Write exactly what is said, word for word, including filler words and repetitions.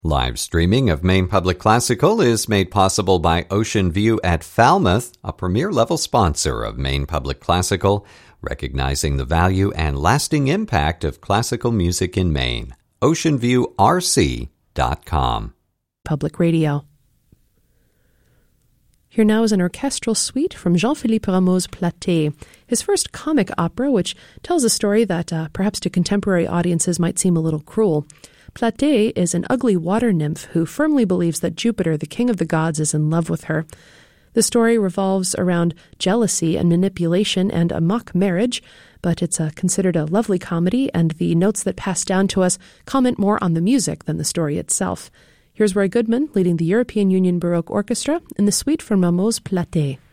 Live streaming of Maine Public Classical is made possible by Ocean View at Falmouth, a premier-level sponsor of Maine Public Classical, recognizing the value and lasting impact of classical music in Maine. ocean view r c dot com. Public Radio. Here now is an orchestral suite from Jean-Philippe Rameau's Platée, his first comic opera, which tells a story that uh, perhaps to contemporary audiences might seem a little cruel. Platée is an ugly water nymph who firmly believes that Jupiter, the king of the gods, is in love with her. The story revolves around jealousy and manipulation and a mock marriage, but it's uh, considered a lovely comedy, and the notes that pass down to us comment more on the music than the story itself. Here's Roy Goodman leading the European Union Baroque Orchestra in the suite from Rameau's Platée.